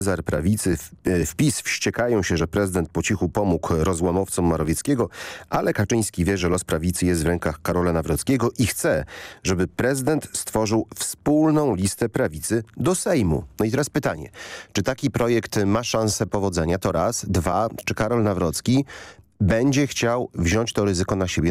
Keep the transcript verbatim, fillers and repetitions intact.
Zar prawicy w, w PiS wściekają się, że prezydent po cichu pomógł rozłamowcom Morawieckiego, ale Kaczyński wie, że los prawicy jest w rękach Karola Nawrockiego i chce, żeby prezydent stworzył wspólną listę prawicy do Sejmu. No i teraz pytanie, czy taki projekt ma szansę powodzenia? To raz. Dwa, czy Karol Nawrocki będzie chciał wziąć to ryzyko na siebie?